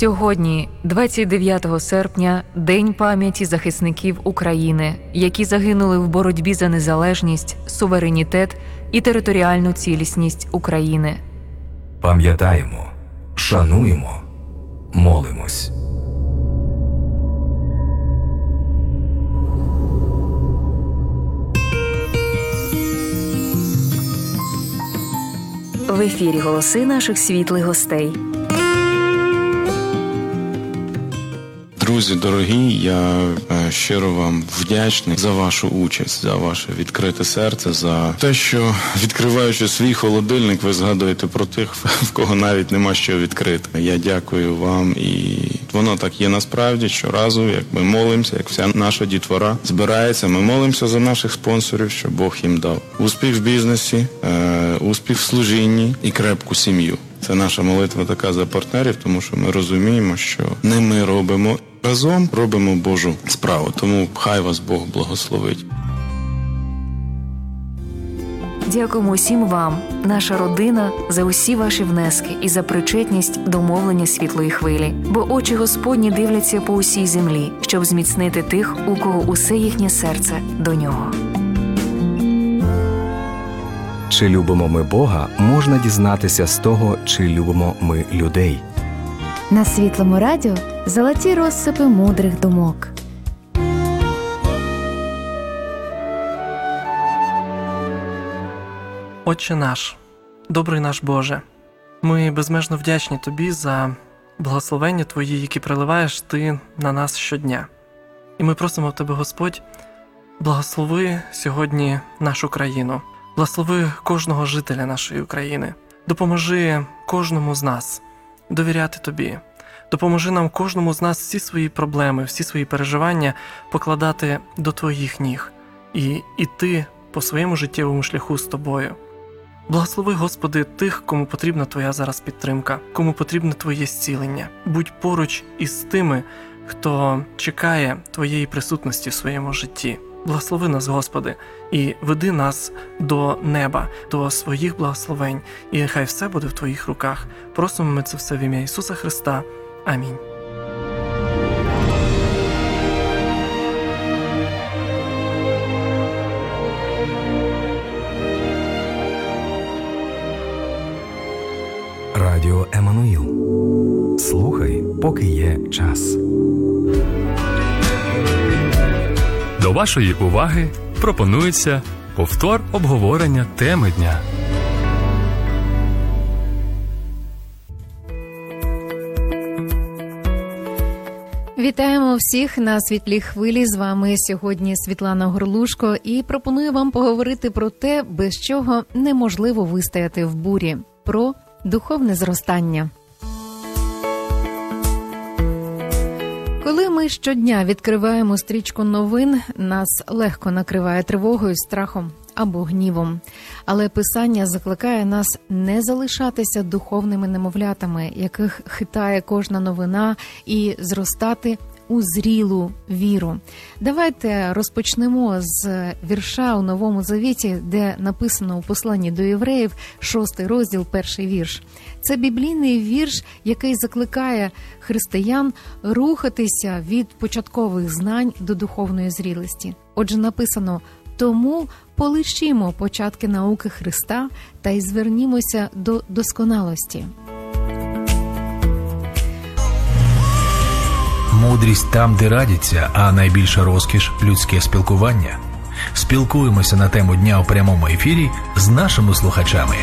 Сьогодні, 29 серпня, День пам'яті захисників України, які загинули в боротьбі за незалежність, суверенітет і територіальну цілісність України. Пам'ятаємо, шануємо, молимось. В ефірі голоси наших світлих гостей. Друзі, дорогі, я щиро вам вдячний за вашу участь, за ваше відкрите серце, за те, що, відкриваючи свій холодильник, ви згадуєте про тих, в кого навіть нема що відкрити. Я дякую вам, і воно так є насправді. Щоразу, як ми молимося, як вся наша дітвора збирається, ми молимося за наших спонсорів, щоб Бог їм дав успіх в бізнесі, успіх в служінні і крепку сім'ю. Це наша молитва така за партнерів, тому що ми розуміємо, що не ми робимо, разом робимо Божу справу. Тому хай вас Бог благословить. Дякуємо усім вам, наша родина, за усі ваші внески і за причетність до мовлення світлої хвилі. Бо очі Господні дивляться по усій землі, щоб зміцнити тих, у кого усе їхнє серце до Нього. Чи любимо ми Бога, можна дізнатися з того, чи любимо ми людей. На Світлому радіо золоті розсипи мудрих думок. Отче наш, добрий наш Боже, ми безмежно вдячні Тобі за благословення Твої, які приливаєш Ти на нас щодня. І ми просимо в Тебе, Господь, благослови сьогодні нашу країну, благослови кожного жителя нашої України, допоможи кожному з нас довіряти Тобі, допоможи нам кожному з нас всі свої проблеми, всі свої переживання покладати до Твоїх ніг і йти по своєму життєвому шляху з Тобою. Благослови, Господи, тих, кому потрібна Твоя зараз підтримка, кому потрібне Твоє зцілення. Будь поруч із тими, хто чекає Твоєї присутності в своєму житті. Благослови нас, Господи, і веди нас до неба, до своїх благословень, і нехай все буде в Твоїх руках. Просимо ми це все в ім'я Ісуса Христа. Амінь. Радіо Еммануїл. Слухай, поки є час. До вашої уваги пропонується повтор обговорення теми дня. Вітаємо всіх на світлій хвилі. З вами сьогодні Світлана Горлушко і пропоную вам поговорити про те, без чого неможливо вистояти в бурі. Про духовне зростання. Коли ми щодня відкриваємо стрічку новин, нас легко накриває тривогою, страхом або гнівом. Але Писання закликає нас не залишатися духовними немовлятами, яких хитає кожна новина, і зростати у зрілу віру. Давайте розпочнемо з вірша у Новому Завіті, де написано у посланні до євреїв, 6 розділ, 1 вірш. Це біблійний вірш, який закликає християн рухатися від початкових знань до духовної зрілості. Отже, написано: «Тому полишімо початки науки Христа та й звернімося до досконалості». Мудрість там, де радяться, а найбільша розкіш – людське спілкування. Спілкуємося на тему дня у прямому ефірі з нашими слухачами.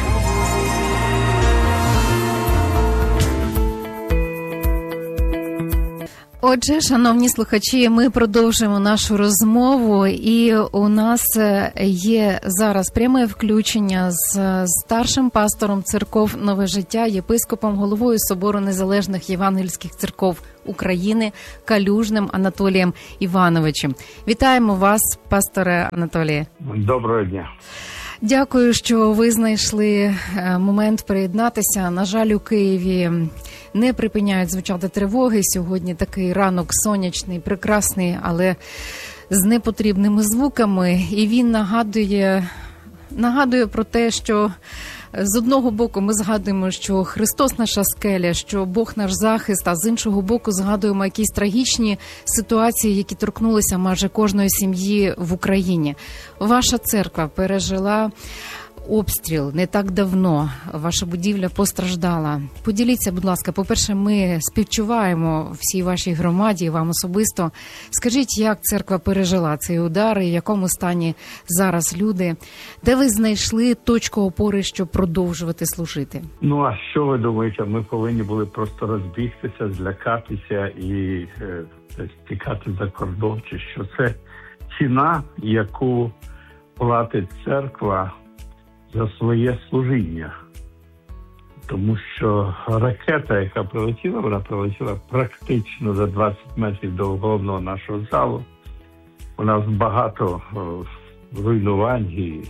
Отже, шановні слухачі, ми продовжуємо нашу розмову, і у нас є зараз пряме включення з старшим пастором церков «Нове життя», єпископом, головою Собору Незалежних Євангельських церков України Калюжним Анатолієм Івановичем. Вітаємо вас, пасторе Анатоліє. Доброго дня. Дякую, що ви знайшли момент приєднатися. На жаль, у Києві не припиняють звучати тривоги. Сьогодні такий ранок сонячний, прекрасний, але з непотрібними звуками. І він нагадує про те, що З одного боку ми згадуємо, що Христос наша скеля, що Бог наш захист, а з іншого боку згадуємо якісь трагічні ситуації, які торкнулися майже кожної сім'ї в Україні. Ваша церква пережила обстріл не так давно, ваша будівля постраждала. Поділіться, будь ласка, по-перше, ми співчуваємо всій вашій громаді і вам особисто. Скажіть, як церква пережила цей удар і в якому стані зараз люди? Де ви знайшли точку опори, щоб продовжувати служити? Ну, а що ви думаєте? Ми повинні були просто розбігтися, злякатися і тікати за кордон, чи що? Це ціна, яку платить церква за своє служіння. Тому що ракета, яка прилетіла, вона прилетіла практично за 20 метрів до головного нашого залу. У нас багато руйнувань, і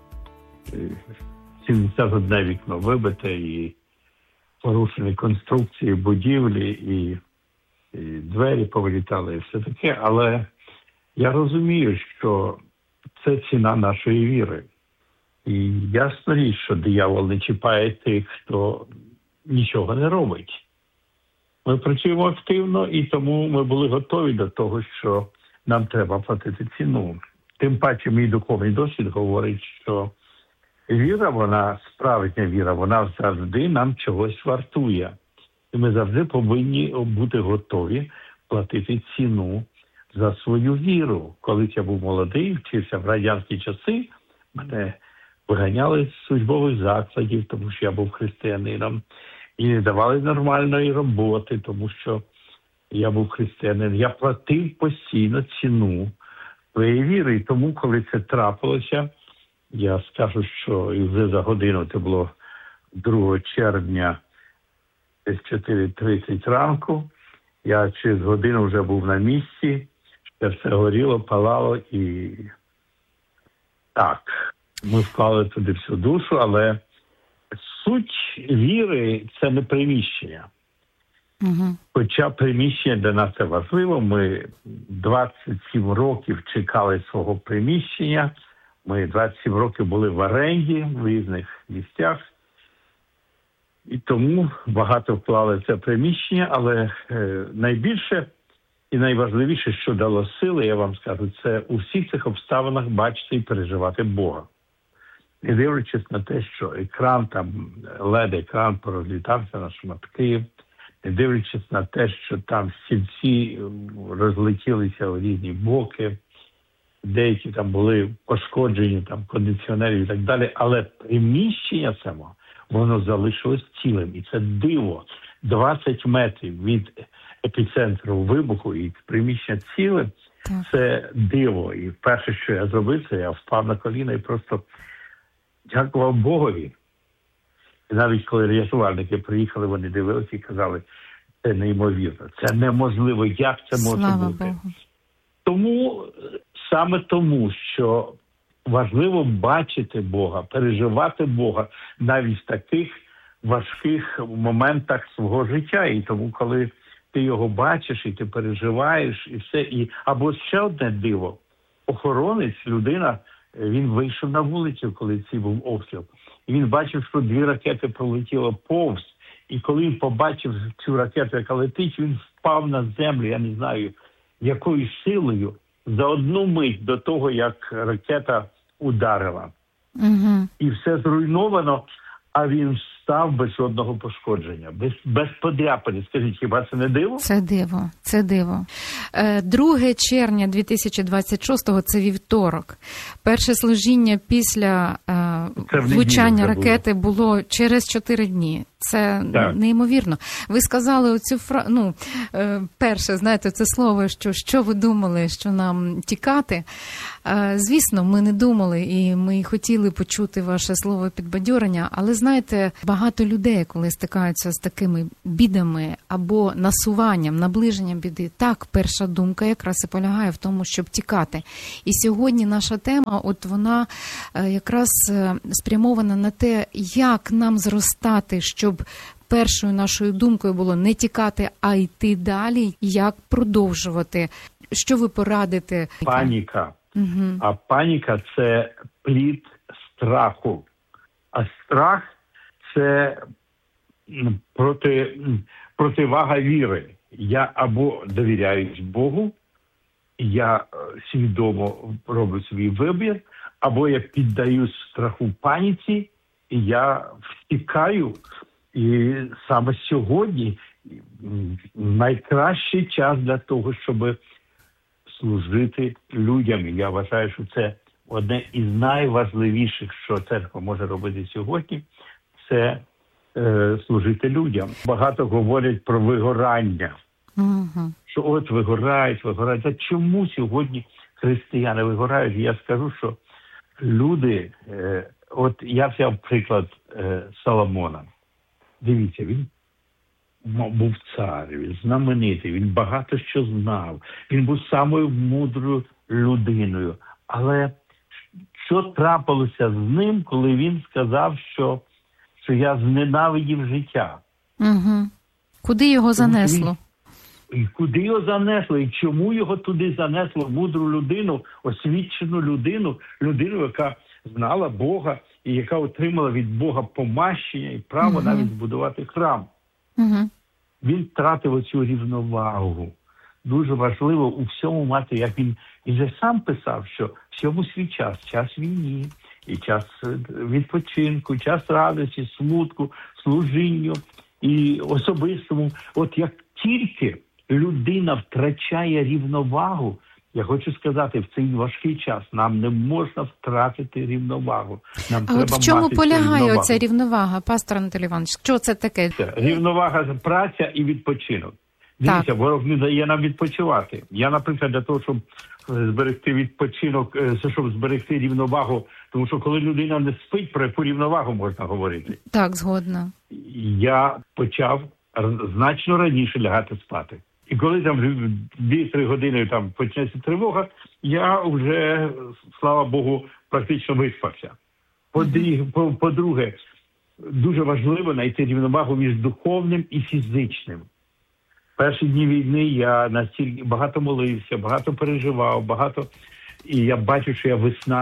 71 вікно вибите, і порушені конструкції будівлі, і двері повилітали, і все таке. Але я розумію, що це ціна нашої віри. І ясна річ, що диявол не чіпає тих, хто нічого не робить. Ми працюємо активно, і тому ми були готові до того, що нам треба платити ціну. Тим паче мій духовний досвід говорить, що віра, вона, справжня віра, вона завжди нам чогось вартує. І ми завжди повинні бути готові платити ціну за свою віру. Коли я був молодий, вчився в радянські часи, мене виганяли з службових закладів, тому що я був християнином, і не давали нормальної роботи, тому що я був християнин. Я платив постійно ціну своєї віри, і тому, коли це трапилося, я скажу, що і вже за годину, це було 2 червня, десь 4:30 ранку, я через годину вже був на місці, це все горіло, палало, і так, ми вклали туди всю душу, але суть віри – це не приміщення. Угу. Хоча приміщення для нас це важливо, ми 27 років чекали свого приміщення, ми 27 років були в оренді в різних місцях, і тому багато вклали в це приміщення, але найбільше і найважливіше, що дало сили, я вам скажу, це у всіх цих обставинах бачити і переживати Бога. Не дивлячись на те, що екран, там, LED-екран порозлітався на шматки, не дивлячись на те, що там стільці розлетілися у різні боки, деякі там були пошкоджені, там, кондиціонери і так далі, але приміщення само, воно залишилось цілим. І це диво. 20 метрів від епіцентру вибуху і приміщення ціле, це диво. І перше, що я зробив, це я впав на коліна і просто дякував Богові. І навіть коли рятувальники приїхали, вони дивилися і казали, це неймовірно, це неможливо, як це може Слава бути. Богу. Тому, саме тому, що важливо бачити Бога, переживати Бога навіть в таких важких моментах свого життя. І тому, коли ти його бачиш, і ти переживаєш, і все, і або ще одне диво, охоронець, людина, він вийшов на вулицю, коли цей був обстріл. І він бачив, що 2 ракети пролетіло повз. І коли він побачив цю ракету, яка летить, він впав на землю, я не знаю, якою силою, за 1 мить до того, як ракета ударила. Угу. І все зруйновано, а він встав без жодного пошкодження, без подряпини. Скажіть, хіба це не диво? Це диво, це диво. 2 червня 2026-го – це вівторок. Перше служіння після влучання ракети було через 4 дні. Це неймовірно. Ви сказали оцю перше, знаєте, це слово, що ви думали, що нам тікати. Звісно, ми не думали, і ми хотіли почути ваше слово підбадьорення, але, знаєте, багато людей, коли стикаються з такими бідами або насуванням, наближенням біди, так, перша думка якраз і полягає в тому, щоб тікати. І сьогодні наша тема, от вона якраз спрямована на те, як нам зростати, щоб першою нашою думкою було не тікати, а йти далі, як продовжувати. Що ви порадите? Паніка. Угу. А паніка – це плід страху. А страх це противага віри. Я або довіряюсь Богу, я свідомо роблю свій вибір, або я піддаюсь страху, паніці, і я втікаю. І саме сьогодні найкращий час для того, щоб служити людям. Я вважаю, що це одне із найважливіших, що церква може робити сьогодні, це служити людям. Багато говорять про вигорання. Що от вигорають. А чому сьогодні християни вигорають? Я скажу, що люди, от я взяв приклад Соломона. Дивіться, він був цар, він знаменитий, він багато що знав, він був самою мудрою людиною. Але що трапилося з ним, коли він сказав, що я зненавидів життя? Угу. Куди його занесло? І куди його занесло? І чому його туди занесло? Мудру людину, освічену людину, яка знала Бога і яка отримала від Бога помащення і право навіть збудувати храм. Він втратив оцю рівновагу. Дуже важливо у всьому мати, як він вже сам писав, що всьому свій час війні, і час відпочинку, час радості, смутку, служінню і особистому. От як тільки людина втрачає рівновагу, я хочу сказати, в цей важкий час нам не можна втратити рівновагу. Нам а от в чому полягає оця рівновага, пастор Анатолій Іванович? Що це таке? Рівновага – праця і відпочинок. Дивіться, ворог не дає нам відпочивати. Я, наприклад, для того, щоб зберегти відпочинок, щоб зберегти рівновагу, тому що коли людина не спить, про яку рівновагу можна говорити? Так, згодна. Я почав значно раніше лягати спати. І коли там 2-3 години там почнеться тривога, я вже, слава Богу, практично виспався. По-друге, дуже важливо знайти рівновагу між духовним і фізичним. Перші дні війни я настільки багато молився, багато переживав, і я бачу, що я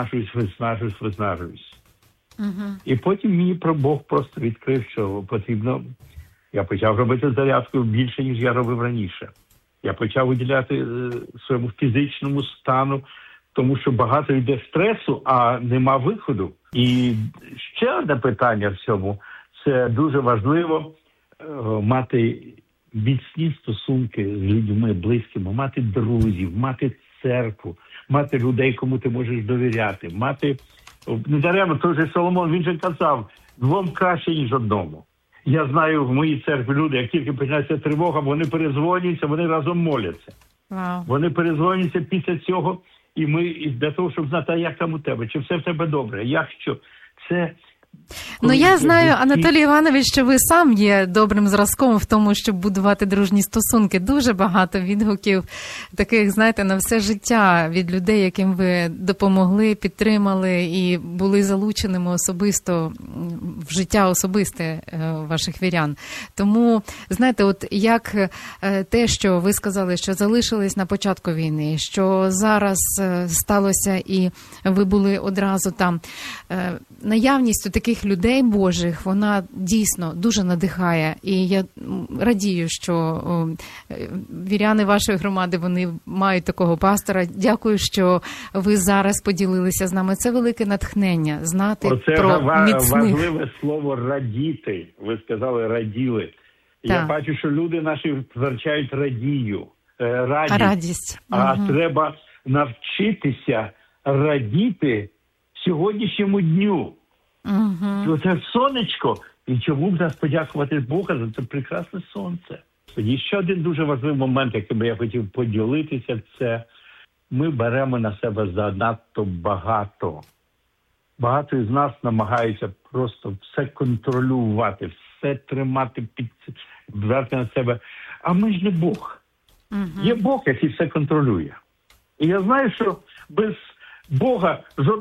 виснажуюсь. І потім мені Бог просто відкрив, що потрібно. Я почав робити зарядку більше, ніж я робив раніше. Я почав виділяти своєму фізичному стану, тому що багато йде стресу, а нема виходу. І ще одне питання в цьому. Це дуже важливо мати міцні стосунки з людьми близькими, мати друзів, мати церкву, мати людей, кому ти можеш довіряти, мати... Недаремно, той же Соломон, він же казав, 2 краще, ніж 1. Я знаю в моїй церкві люди, як тільки починається тривога, вони перезвонюються, вони разом моляться. Wow. Вони перезвонюються після цього, і ми для того, щоб знати, а як там у тебе, чи все в тебе добре, як що. Це... Ну, я знаю, Анатолій Іванович, що ви сам є добрим зразком в тому, щоб будувати дружні стосунки. Дуже багато відгуків таких, знаєте, на все життя від людей, яким ви допомогли, підтримали і були залученими особисто в життя особисте ваших вірян. Тому, знаєте, от як те, що ви сказали, що залишились на початку війни, що зараз сталося і ви були одразу там, наявність таких людей Божих, вона дійсно дуже надихає. І я радію, що віряни вашої громади, вони мають такого пастора. Дякую, що ви зараз поділилися з нами. Це велике натхнення, знати про міцних. Важливе слово «радіти». Ви сказали «раділи». Так. Я бачу, що люди наші втрачають радість. А треба навчитися радіти сьогоднішньому дню. Це сонечко. І чому б нас подякувати Бога за це прекрасне сонце. І ще один дуже важливий момент, яким я хотів поділитися, це ми беремо на себе занадто багато. Багато із нас намагаються просто все контролювати, все тримати брати на себе. А ми ж не Бог. Є Бог, який все контролює. І я знаю, що без Бога жодного